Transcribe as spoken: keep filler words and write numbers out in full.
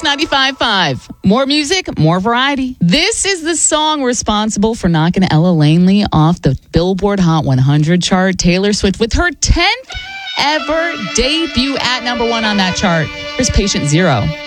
ninety-five point five. More music, more variety. This is the song responsible for knocking Ella Langley off the Billboard Hot one hundred chart. Taylor Swift with her tenth ever debut at number one on that chart. Here's Patient Zero.